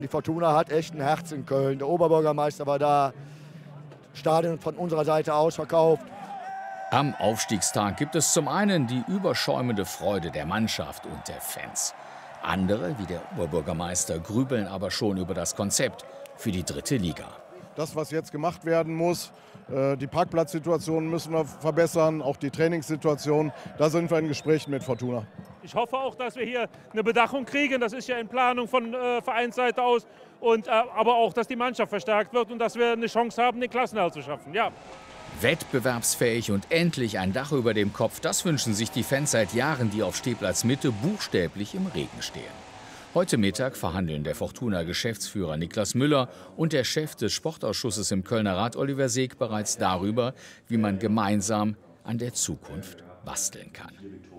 Die Fortuna hat echt ein Herz in Köln. Der Oberbürgermeister war da, Stadion von unserer Seite ausverkauft. Am Aufstiegstag gibt es zum einen die überschäumende Freude der Mannschaft und der Fans. Andere, wie der Oberbürgermeister, grübeln aber schon über das Konzept für die 3. Liga. Das, was jetzt gemacht werden muss, die Parkplatzsituation müssen wir verbessern, auch die Trainingssituation. Da sind wir in Gesprächen mit Fortuna. Ich hoffe auch, dass wir hier eine Bedachung kriegen. Das ist ja in Planung von Vereinsseite aus. Aber auch, dass die Mannschaft verstärkt wird und dass wir eine Chance haben, den Klassenerhalt zu schaffen. Ja. Wettbewerbsfähig und endlich ein Dach über dem Kopf, das wünschen sich die Fans seit Jahren, die auf Stehplatz Mitte buchstäblich im Regen stehen. Heute Mittag verhandeln der Fortuna-Geschäftsführer Niklas Müller und der Chef des Sportausschusses im Kölner Rat Oliver Seeg bereits darüber, wie man gemeinsam an der Zukunft basteln kann.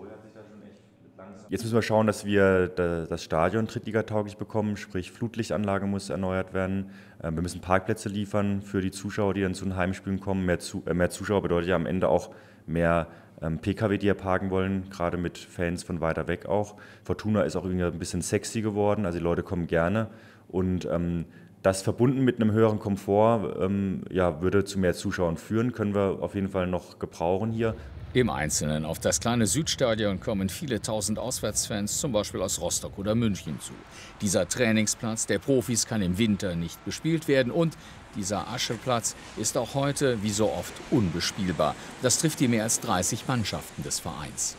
Jetzt müssen wir schauen, dass wir das Stadion drittligatauglich bekommen, sprich Flutlichtanlage muss erneuert werden. Wir müssen Parkplätze liefern für die Zuschauer, die dann zu den Heimspielen kommen. Mehr Zuschauer bedeutet ja am Ende auch mehr Pkw, die hier parken wollen, gerade mit Fans von weiter weg auch. Fortuna ist auch irgendwie ein bisschen sexy geworden, also die Leute kommen gerne. Und das verbunden mit einem höheren Komfort würde zu mehr Zuschauern führen, können wir auf jeden Fall noch gebrauchen hier. Im Einzelnen auf das kleine Südstadion kommen viele tausend Auswärtsfans, zum Beispiel aus Rostock oder München, zu. Dieser Trainingsplatz der Profis kann im Winter nicht bespielt werden und dieser Ascheplatz ist auch heute, wie so oft, unbespielbar. Das trifft die mehr als 30 Mannschaften des Vereins.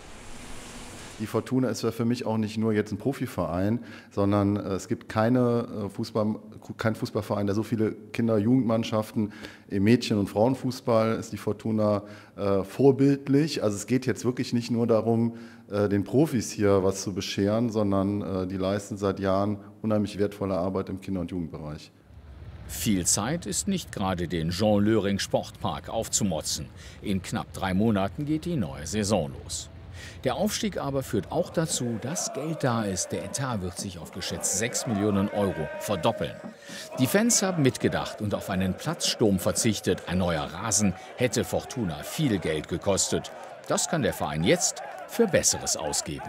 Die Fortuna ist ja für mich auch nicht nur jetzt ein Profiverein, sondern es gibt kein Fußballverein, der so viele Kinder- und Jugendmannschaften im Mädchen- und Frauenfußball ist die Fortuna vorbildlich. Also es geht jetzt wirklich nicht nur darum, den Profis hier was zu bescheren, sondern die leisten seit Jahren unheimlich wertvolle Arbeit im Kinder- und Jugendbereich. Viel Zeit ist nicht gerade den Jean-Löring-Sportpark aufzumotzen. In knapp 3 Monaten geht die neue Saison los. Der Aufstieg aber führt auch dazu, dass Geld da ist. Der Etat wird sich auf geschätzt 6 Millionen Euro verdoppeln. Die Fans haben mitgedacht und auf einen Platzsturm verzichtet. Ein neuer Rasen hätte Fortuna viel Geld gekostet. Das kann der Verein jetzt für Besseres ausgeben.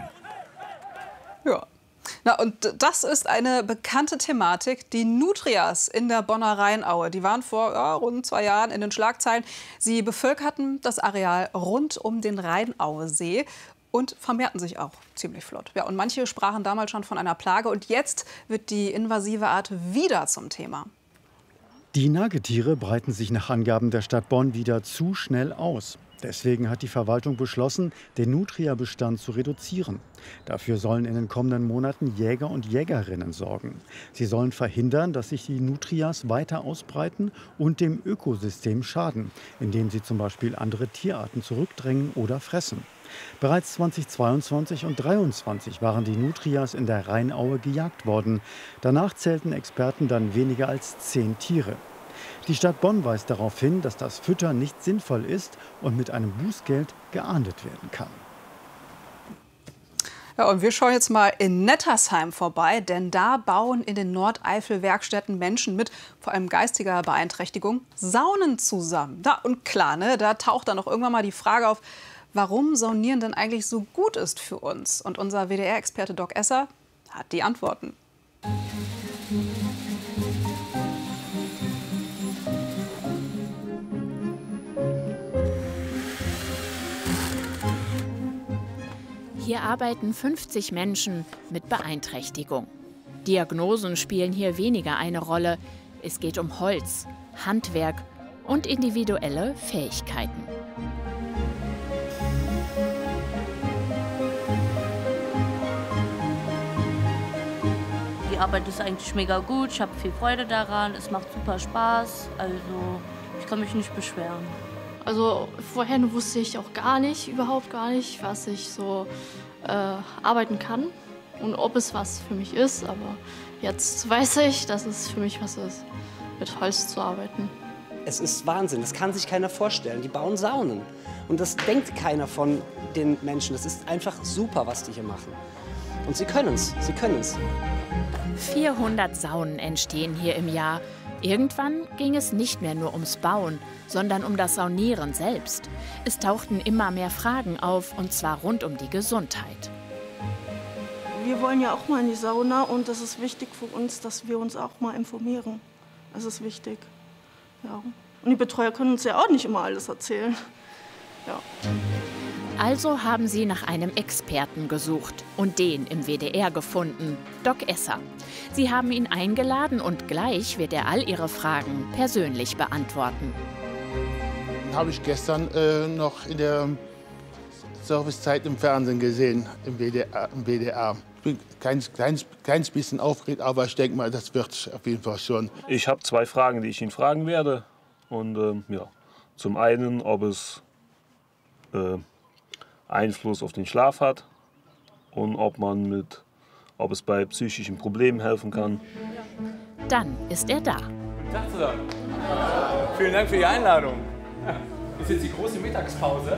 Ja. Na, und das ist eine bekannte Thematik. Die Nutrias in der Bonner Rheinaue, die waren vor rund 2 Jahren in den Schlagzeilen. Sie bevölkerten das Areal rund um den Rheinauesee und vermehrten sich auch ziemlich flott. Ja, und manche sprachen damals schon von einer Plage. Und jetzt wird die invasive Art wieder zum Thema. Die Nagetiere breiten sich nach Angaben der Stadt Bonn wieder zu schnell aus. Deswegen hat die Verwaltung beschlossen, den Nutria-Bestand zu reduzieren. Dafür sollen in den kommenden Monaten Jäger und Jägerinnen sorgen. Sie sollen verhindern, dass sich die Nutrias weiter ausbreiten und dem Ökosystem schaden, indem sie zum Beispiel andere Tierarten zurückdrängen oder fressen. Bereits 2022 und 2023 waren die Nutrias in der Rheinaue gejagt worden. Danach zählten Experten dann weniger als 10 Tiere. Die Stadt Bonn weist darauf hin, dass das Füttern nicht sinnvoll ist und mit einem Bußgeld geahndet werden kann. Ja, und wir schauen jetzt mal in Nettersheim vorbei, denn da bauen in den Nordeifel-Werkstätten Menschen mit vor allem geistiger Beeinträchtigung Saunen zusammen. Da, und klar, ne, da taucht dann auch irgendwann mal die Frage auf, warum Saunieren denn eigentlich so gut ist für uns. Und unser WDR-Experte Doc Esser hat die Antworten. Hier arbeiten 50 Menschen mit Beeinträchtigung. Diagnosen spielen hier weniger eine Rolle. Es geht um Holz, Handwerk und individuelle Fähigkeiten. Die Arbeit ist eigentlich mega gut, ich habe viel Freude daran, es macht super Spaß, also ich kann mich nicht beschweren. Also vorher wusste ich auch überhaupt gar nicht, was ich so arbeiten kann und ob es was für mich ist. Aber jetzt weiß ich, dass es für mich was ist, mit Holz zu arbeiten. Es ist Wahnsinn, das kann sich keiner vorstellen. Die bauen Saunen und das denkt keiner von den Menschen. Das ist einfach super, was die hier machen. Und sie können es, 400 Saunen entstehen hier im Jahr. Irgendwann ging es nicht mehr nur ums Bauen, sondern um das Saunieren selbst. Es tauchten immer mehr Fragen auf, und zwar rund um die Gesundheit. Wir Wir wollen ja auch mal in die Sauna und das ist wichtig für uns, dass wir uns auch mal informieren. Das ist wichtig. Ja. Und die Betreuer können uns ja auch nicht immer alles erzählen. Ja. Also haben sie nach einem Experten gesucht und den im WDR gefunden, Doc Esser. Sie haben ihn eingeladen und gleich wird er all ihre Fragen persönlich beantworten. Habe ich gestern noch in der Servicezeit im Fernsehen gesehen, im WDR. Ich bin kleines bisschen aufgeregt, aber ich denke mal, das wird auf jeden Fall schon. Ich habe 2 Fragen, die ich ihn fragen werde. Und ja, zum einen, ob es Einfluss auf den Schlaf hat und ob es bei psychischen Problemen helfen kann. Dann ist er da. Guten Tag zusammen. Vielen Dank für die Einladung. Ist jetzt die große Mittagspause?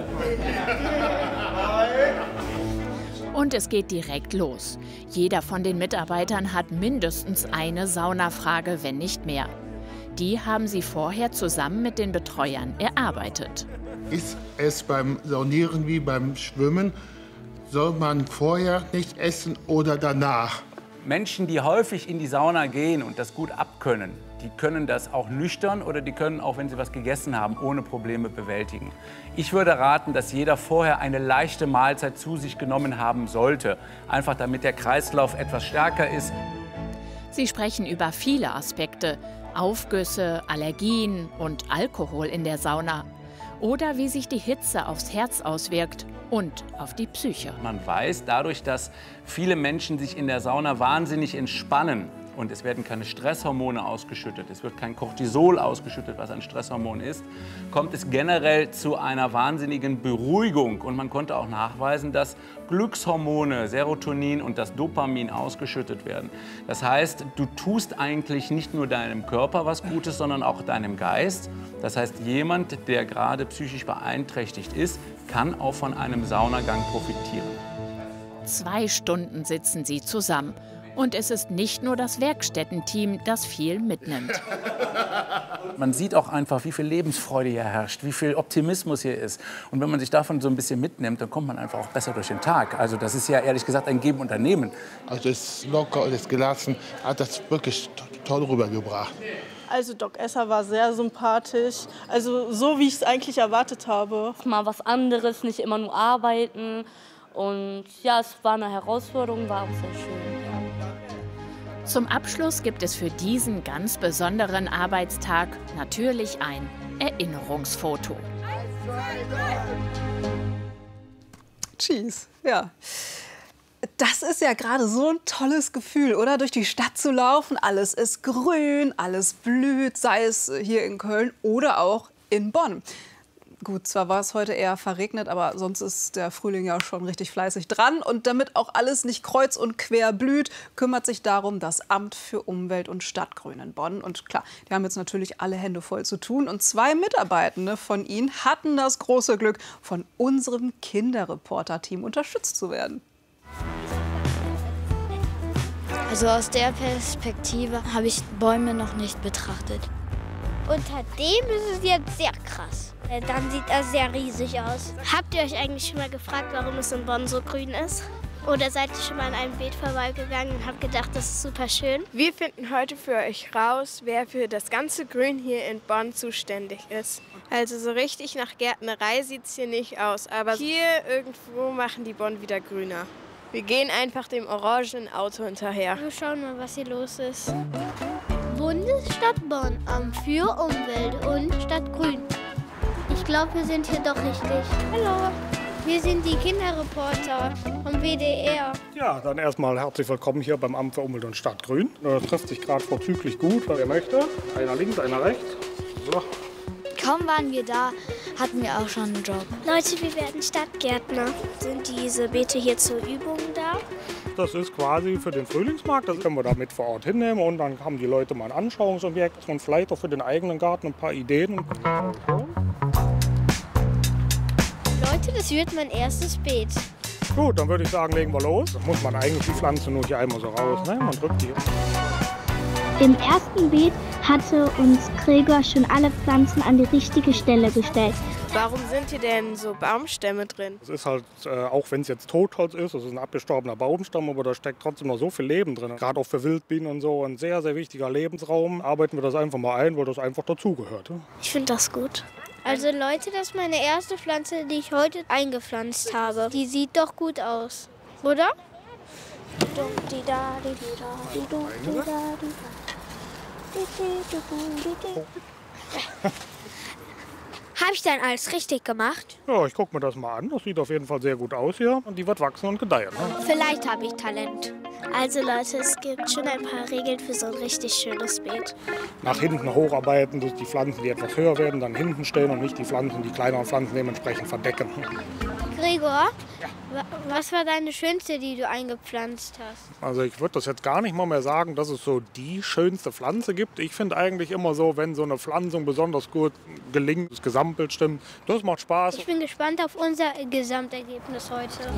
Und es geht direkt los. Jeder von den Mitarbeitern hat mindestens eine Saunafrage, wenn nicht mehr. Die haben sie vorher zusammen mit den Betreuern erarbeitet. Ist es beim Saunieren wie beim Schwimmen? Soll man vorher nicht essen oder danach? Menschen, die häufig in die Sauna gehen und das gut abkönnen, die können das auch nüchtern oder die können auch, wenn sie was gegessen haben, ohne Probleme bewältigen. Ich würde raten, dass jeder vorher eine leichte Mahlzeit zu sich genommen haben sollte. Einfach damit der Kreislauf etwas stärker ist. Sie sprechen über viele Aspekte. Aufgüsse, Allergien und Alkohol in der Sauna. Oder wie sich die Hitze aufs Herz auswirkt und auf die Psyche. Man weiß dadurch, dass viele Menschen sich in der Sauna wahnsinnig entspannen und es werden keine Stresshormone ausgeschüttet, es wird kein Cortisol ausgeschüttet, was ein Stresshormon ist, kommt es generell zu einer wahnsinnigen Beruhigung. Und man konnte auch nachweisen, dass Glückshormone, Serotonin und das Dopamin ausgeschüttet werden. Das heißt, du tust eigentlich nicht nur deinem Körper was Gutes, sondern auch deinem Geist. Das heißt, jemand, der gerade psychisch beeinträchtigt ist, kann auch von einem Saunagang profitieren. 2 Stunden sitzen sie zusammen. Und es ist nicht nur das Werkstättenteam, das viel mitnimmt. Man sieht auch einfach, wie viel Lebensfreude hier herrscht, wie viel Optimismus hier ist. Und wenn man sich davon so ein bisschen mitnimmt, dann kommt man einfach auch besser durch den Tag. Also das ist ja ehrlich gesagt ein Geben und ein Nehmen. Also das ist locker und das gelassen, hat das wirklich toll rübergebracht. Also Doc Esser war sehr sympathisch, also so wie ich es eigentlich erwartet habe. Mal was anderes, nicht immer nur arbeiten. Und ja, es war eine Herausforderung, war auch sehr schön. Ja. Zum Abschluss gibt es für diesen ganz besonderen Arbeitstag natürlich ein Erinnerungsfoto. Tschüss, ja. Das ist ja gerade so ein tolles Gefühl, oder? Durch die Stadt zu laufen, alles ist grün, alles blüht, sei es hier in Köln oder auch in Bonn. Gut, zwar war es heute eher verregnet, aber sonst ist der Frühling ja schon richtig fleißig dran. Und damit auch alles nicht kreuz und quer blüht, kümmert sich darum das Amt für Umwelt und Stadtgrün in Bonn. Und klar, die haben jetzt natürlich alle Hände voll zu tun. Und 2 Mitarbeitende von ihnen hatten das große Glück, von unserem Kinderreporter-Team unterstützt zu werden. Also aus der Perspektive habe ich Bäume noch nicht betrachtet. Unter dem ist es jetzt sehr krass. Dann sieht er sehr riesig aus. Habt ihr euch eigentlich schon mal gefragt, warum es in Bonn so grün ist? Oder seid ihr schon mal an einem Beet vorbeigegangen und habt gedacht, das ist super schön? Wir finden heute für euch raus, wer für das ganze Grün hier in Bonn zuständig ist. Also so richtig nach Gärtnerei sieht es hier nicht aus, aber hier irgendwo machen die Bonn wieder grüner. Wir gehen einfach dem orangenen Auto hinterher. Wir schauen mal, was hier los ist. Bundesstadt Bonn, Amt für Umwelt und Stadtgrün. Ich glaube, wir sind hier doch richtig. Hallo, wir sind die Kinderreporter vom WDR. Ja, dann erstmal herzlich willkommen hier beim Amt für Umwelt und Stadtgrün. Das trifft sich gerade vorzüglich gut, wer möchte. Einer links, einer rechts. So. Kaum waren wir da, hatten wir auch schon einen Job. Leute, wir werden Stadtgärtner. Sind diese Beete hier zur Übung da? Das ist quasi für den Frühlingsmarkt, das können wir da mit vor Ort hinnehmen und dann haben die Leute mal ein Anschauungsobjekt und vielleicht auch für den eigenen Garten ein paar Ideen. Leute, das wird mein erstes Beet. Gut, dann würde ich sagen, legen wir los. Da muss man eigentlich die Pflanze nur hier einmal so raus, ne? Man drückt die. Im ersten Beet hatte uns Gregor schon alle Pflanzen an die richtige Stelle gestellt. Warum sind hier denn so Baumstämme drin? Es ist halt, auch wenn es jetzt Totholz ist, es ist ein abgestorbener Baumstamm, aber da steckt trotzdem noch so viel Leben drin. Gerade auch für Wildbienen und so ein sehr, sehr wichtiger Lebensraum. Arbeiten wir das einfach mal ein, weil das einfach dazugehört. Ich finde das gut. Also Leute, das ist meine erste Pflanze, die ich heute eingepflanzt habe. Die sieht doch gut aus, oder? Habe ich dann alles richtig gemacht? Ja, ich gucke mir das mal an. Das sieht auf jeden Fall sehr gut aus hier. Und die wird wachsen und gedeihen. Ne? Vielleicht habe ich Talent. Also Leute, es gibt schon ein paar Regeln für so ein richtig schönes Beet. Nach hinten hocharbeiten, dass die Pflanzen, die etwas höher werden, dann hinten stellen und nicht die Pflanzen, die kleineren Pflanzen dementsprechend verdecken. Gregor, was war deine schönste, die du eingepflanzt hast? Also ich würde das jetzt gar nicht mal mehr sagen, dass es so die schönste Pflanze gibt. Ich finde eigentlich immer so, wenn so eine Pflanzung besonders gut gelingt, das Gesamtbild stimmt, das macht Spaß. Ich bin gespannt auf unser Gesamtergebnis heute.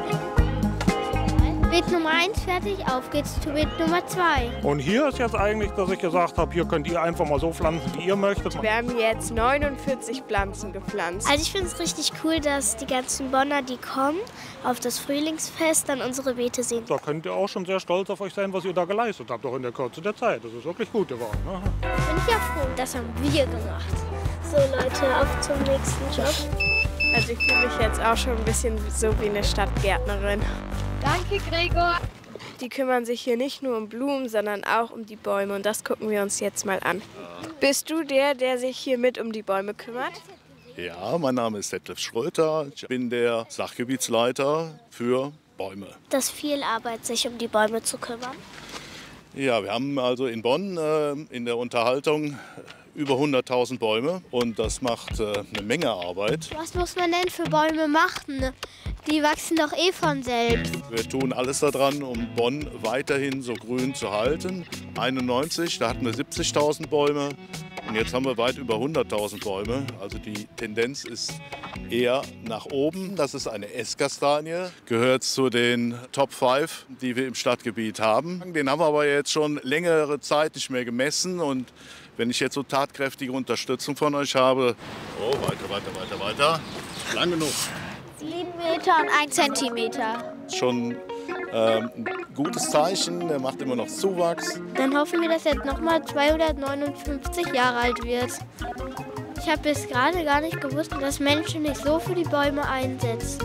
Beet Nummer 1 fertig, auf geht's zu Beet Nummer 2. Und hier ist jetzt eigentlich, dass ich gesagt habe, hier könnt ihr einfach mal so pflanzen, wie ihr möchtet. Wir haben jetzt 49 Pflanzen gepflanzt. Also ich finde es richtig cool, dass die ganzen Bonner, die kommen, auf das Frühlingsfest dann unsere Beete sehen. Da könnt ihr auch schon sehr stolz auf euch sein, was ihr da geleistet habt, auch in der Kürze der Zeit. Das ist wirklich gut geworden. Ne? Bin ich ja froh, das haben wir gemacht. So Leute, auf zum nächsten Job. Also ich fühle mich jetzt auch schon ein bisschen so wie eine Stadtgärtnerin. Danke, Gregor. Die kümmern sich hier nicht nur um Blumen, sondern auch um die Bäume. Und das gucken wir uns jetzt mal an. Bist du der sich hier mit um die Bäume kümmert? Ja, mein Name ist Detlef Schröter. Ich bin der Sachgebietsleiter für Bäume. Das ist viel Arbeit, sich um die Bäume zu kümmern. Ja, wir haben also in Bonn in der Unterhaltung über 100.000 Bäume und das macht eine Menge Arbeit. Was muss man denn für Bäume machen? Die wachsen doch eh von selbst. Wir tun alles daran, um Bonn weiterhin so grün zu halten. 91, da hatten wir 70.000 Bäume und jetzt haben wir weit über 100.000 Bäume. Also die Tendenz ist eher nach oben. Das ist eine Esskastanie, gehört zu den Top 5, die wir im Stadtgebiet haben. Den haben wir aber jetzt schon längere Zeit nicht mehr gemessen und wenn ich jetzt so tatkräftige Unterstützung von euch habe, oh, weiter, lang genug. 7 Meter und 1 Zentimeter. Schon ein gutes Zeichen, der macht immer noch Zuwachs. Dann hoffen wir, dass er jetzt nochmal 259 Jahre alt wird. Ich habe bis gerade gar nicht gewusst, dass Menschen sich so für die Bäume einsetzen.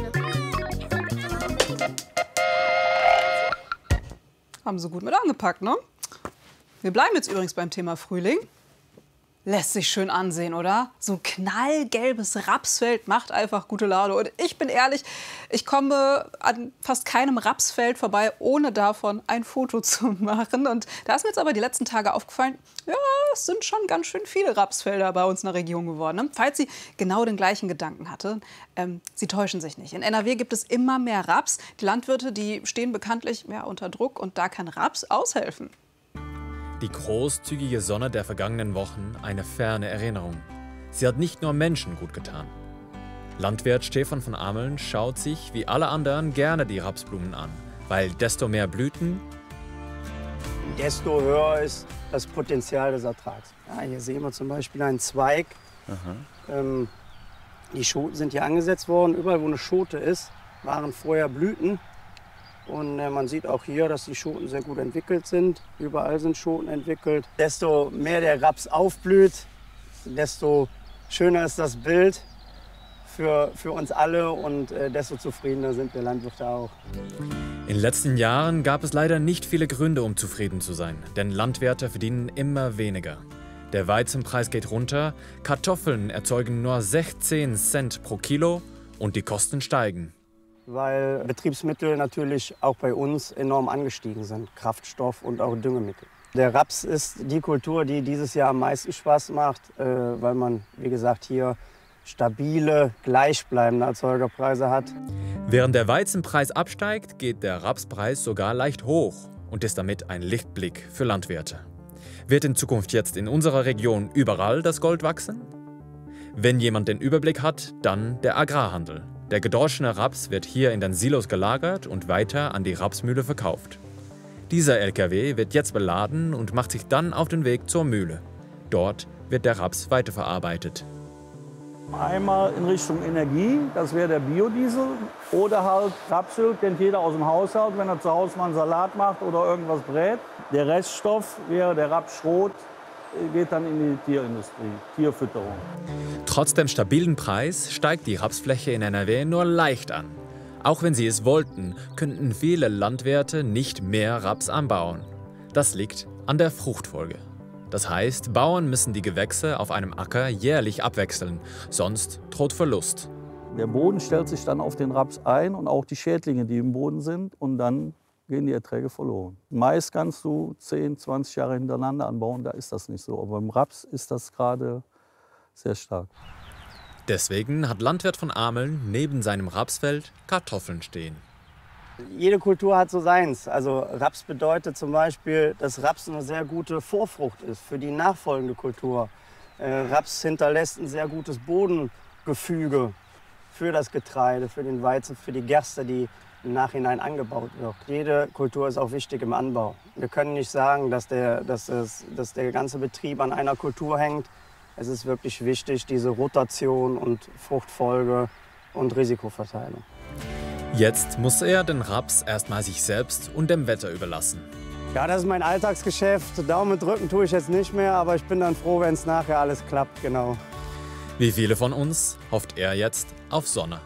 Haben sie gut mit angepackt, ne? Wir bleiben jetzt übrigens beim Thema Frühling. Lässt sich schön ansehen, oder? So ein knallgelbes Rapsfeld macht einfach gute Laune. Und ich bin ehrlich, ich komme an fast keinem Rapsfeld vorbei, ohne davon ein Foto zu machen. Und da ist mir jetzt aber die letzten Tage aufgefallen, ja, es sind schon ganz schön viele Rapsfelder bei uns in der Region geworden. Ne? Falls Sie genau den gleichen Gedanken hatte, Sie täuschen sich nicht. In NRW gibt es immer mehr Raps. Die Landwirte, die stehen bekanntlich unter Druck und da kann Raps aushelfen. Die großzügige Sonne der vergangenen Wochen eine ferne Erinnerung. Sie hat nicht nur Menschen gut getan. Landwirt Stefan von Ameln schaut sich wie alle anderen gerne die Rapsblumen an, weil desto mehr Blüten, desto höher ist das Potenzial des Ertrags. Ja, hier sehen wir zum Beispiel einen Zweig. Die Schoten sind hier angesetzt worden. Überall, wo eine Schote ist, waren vorher Blüten. Und man sieht auch hier, dass die Schoten sehr gut entwickelt sind. Überall sind Schoten entwickelt. Desto mehr der Raps aufblüht, desto schöner ist das Bild für uns alle und desto zufriedener sind wir Landwirte auch. In den letzten Jahren gab es leider nicht viele Gründe, um zufrieden zu sein, denn Landwirte verdienen immer weniger. Der Weizenpreis geht runter, Kartoffeln erzeugen nur 16 Cent pro Kilo und die Kosten steigen. Weil Betriebsmittel natürlich auch bei uns enorm angestiegen sind, Kraftstoff und auch Düngemittel. Der Raps ist die Kultur, die dieses Jahr am meisten Spaß macht, weil man, wie gesagt, hier stabile, gleichbleibende Erzeugerpreise hat. Während der Weizenpreis absteigt, geht der Rapspreis sogar leicht hoch und ist damit ein Lichtblick für Landwirte. Wird in Zukunft jetzt in unserer Region überall das Gold wachsen? Wenn jemand den Überblick hat, dann der Agrarhandel. Der gedroschene Raps wird hier in den Silos gelagert und weiter an die Rapsmühle verkauft. Dieser LKW wird jetzt beladen und macht sich dann auf den Weg zur Mühle. Dort wird der Raps weiterverarbeitet. Einmal in Richtung Energie, das wäre der Biodiesel. Oder halt Rapsöl, kennt jeder aus dem Haushalt, wenn er zu Hause mal einen Salat macht oder irgendwas brät. Der Reststoff wäre der Rapsschrot, geht dann in die Tierindustrie, Tierfütterung. Trotz dem stabilen Preis steigt die Rapsfläche in NRW nur leicht an. Auch wenn sie es wollten, könnten viele Landwirte nicht mehr Raps anbauen. Das liegt an der Fruchtfolge. Das heißt, Bauern müssen die Gewächse auf einem Acker jährlich abwechseln, sonst droht Verlust. Der Boden stellt sich dann auf den Raps ein und auch die Schädlinge, die im Boden sind, und dann gehen die Erträge verloren. Mais kannst du 10, 20 Jahre hintereinander anbauen, da ist das nicht so. Aber beim Raps ist das gerade sehr stark. Deswegen hat Landwirt von Ameln neben seinem Rapsfeld Kartoffeln stehen. Jede Kultur hat so seins. Also Raps bedeutet zum Beispiel, dass Raps eine sehr gute Vorfrucht ist für die nachfolgende Kultur. Raps hinterlässt ein sehr gutes Bodengefüge für das Getreide, für den Weizen, für die Gerste, die im Nachhinein angebaut wird. Jede Kultur ist auch wichtig im Anbau. Wir können nicht sagen, dass der ganze Betrieb an einer Kultur hängt. Es ist wirklich wichtig, diese Rotation und Fruchtfolge und Risikoverteilung. Jetzt muss er den Raps erstmal sich selbst und dem Wetter überlassen. Ja, das ist mein Alltagsgeschäft. Daumen drücken tue ich jetzt nicht mehr, aber ich bin dann froh, wenn es nachher alles klappt, genau. Wie viele von uns hofft er jetzt auf Sonne.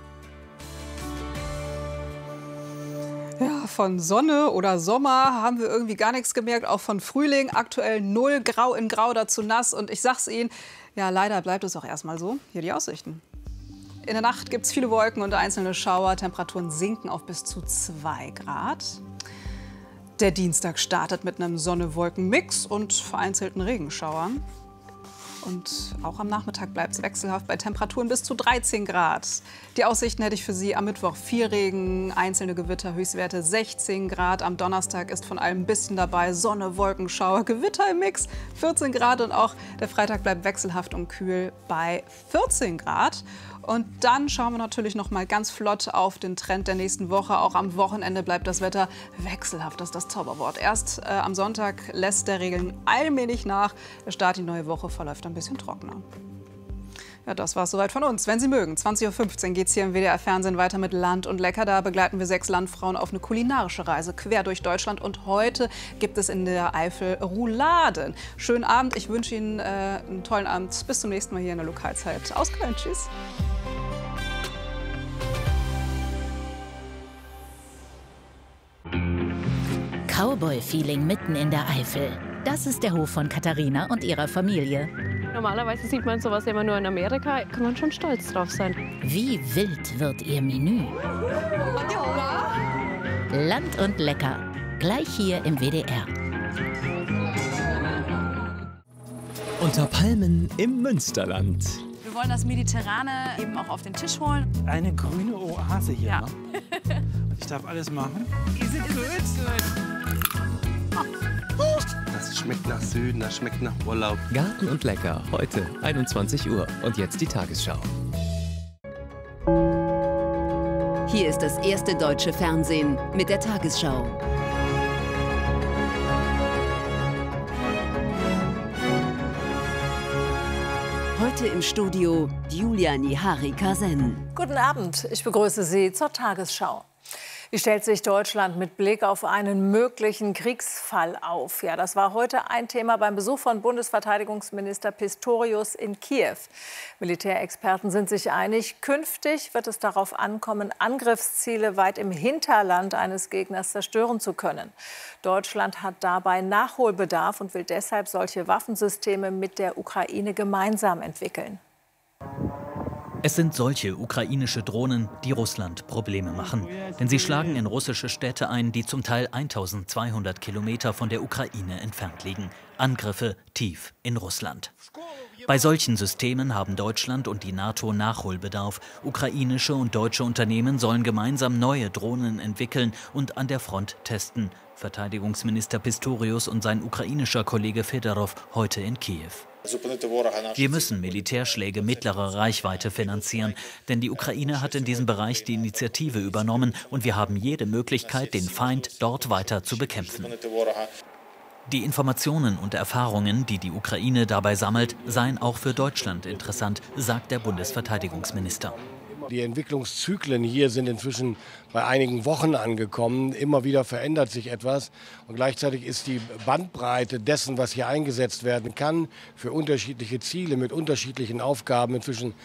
Ja, von Sonne oder Sommer haben wir irgendwie gar nichts gemerkt. Auch von Frühling aktuell 0, grau in grau, dazu nass. Und ich sag's Ihnen, ja, leider bleibt es auch erstmal so. Hier die Aussichten. In der Nacht gibt es viele Wolken und einzelne Schauer. Temperaturen sinken auf bis zu 2 Grad. Der Dienstag startet mit einem Sonne-Wolken-Mix und vereinzelten Regenschauern. Und auch am Nachmittag bleibt es wechselhaft bei Temperaturen bis zu 13 Grad. Die Aussichten hätte ich für Sie am Mittwoch: viel Regen, einzelne Gewitter, Höchstwerte 16 Grad. Am Donnerstag ist von allem ein bisschen dabei: Sonne, Wolkenschauer, Gewitter im Mix 14 Grad. Und auch der Freitag bleibt wechselhaft und kühl bei 14 Grad. Und dann schauen wir natürlich noch mal ganz flott auf den Trend der nächsten Woche. Auch am Wochenende bleibt das Wetter wechselhaft, das ist das Zauberwort. Erst am Sonntag lässt der Regeln allmählich nach. Der Start in die neue Woche verläuft ein bisschen trockener. Ja, das war es soweit von uns. Wenn Sie mögen, 20:15 Uhr geht es hier im WDR-Fernsehen weiter mit Land und Lecker. Da begleiten wir 6 Landfrauen auf eine kulinarische Reise quer durch Deutschland. Und heute gibt es in der Eifel Rouladen. Schönen Abend. Ich wünsche Ihnen einen tollen Abend. Bis zum nächsten Mal hier in der Lokalzeit aus Köln. Tschüss. Cowboy-Feeling mitten in der Eifel. Das ist der Hof von Katharina und ihrer Familie. Normalerweise sieht man sowas immer nur in Amerika. Kann man schon stolz drauf sein. Wie wild wird ihr Menü? Land und Lecker. Gleich hier im WDR. Unter Palmen im Münsterland. Wir wollen das Mediterrane eben auch auf den Tisch holen. Eine grüne Oase hier. Ja. Ne? Ich darf alles machen. Die sind gut. Das schmeckt nach Süden, das schmeckt nach Urlaub. Garten und Lecker, heute 21 Uhr. Und jetzt die Tagesschau. Hier ist das erste deutsche Fernsehen mit der Tagesschau. Heute im Studio Julia Nihari-Kasen. Guten Abend, ich begrüße Sie zur Tagesschau. Wie stellt sich Deutschland mit Blick auf einen möglichen Kriegsfall auf? Ja, das war heute ein Thema beim Besuch von Bundesverteidigungsminister Pistorius in Kiew. Militärexperten sind sich einig, künftig wird es darauf ankommen, Angriffsziele weit im Hinterland eines Gegners zerstören zu können. Deutschland hat dabei Nachholbedarf und will deshalb solche Waffensysteme mit der Ukraine gemeinsam entwickeln. Es sind solche ukrainische Drohnen, die Russland Probleme machen. Denn sie schlagen in russische Städte ein, die zum Teil 1200 Kilometer von der Ukraine entfernt liegen. Angriffe tief in Russland. Bei solchen Systemen haben Deutschland und die NATO Nachholbedarf. Ukrainische und deutsche Unternehmen sollen gemeinsam neue Drohnen entwickeln und an der Front testen. Verteidigungsminister Pistorius und sein ukrainischer Kollege Fedorov heute in Kiew. Wir müssen Militärschläge mittlerer Reichweite finanzieren, denn die Ukraine hat in diesem Bereich die Initiative übernommen und wir haben jede Möglichkeit, den Feind dort weiter zu bekämpfen. Die Informationen und Erfahrungen, die die Ukraine dabei sammelt, seien auch für Deutschland interessant, sagt der Bundesverteidigungsminister. Die Entwicklungszyklen hier sind inzwischen bei einigen Wochen angekommen. Immer wieder verändert sich etwas. Und gleichzeitig ist die Bandbreite dessen, was hier eingesetzt werden kann, für unterschiedliche Ziele mit unterschiedlichen Aufgaben inzwischen